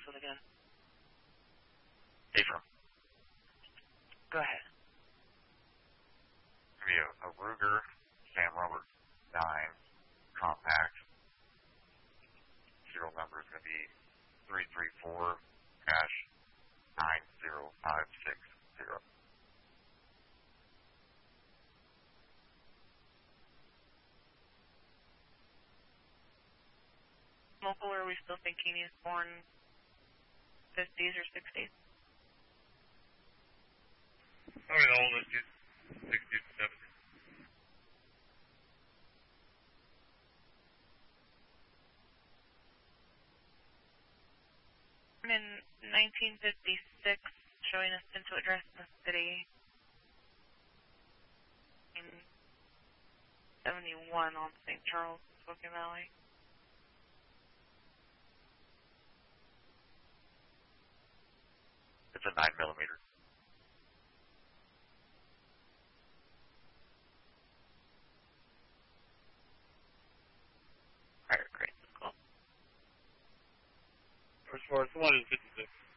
one again. Ephraim. Go ahead. Give me a Ruger Sam Robert 9 compact. Serial number is going to be 334-90560. Local, are we still thinking he's born 50s or 60s? Probably the oldest is 60s to 70s. Born in 1956, showing us into address in the city. In 71 on St. Charles, Spokane Valley. It's a 9mm. Alright, great. Cool. First Force 1 is 56.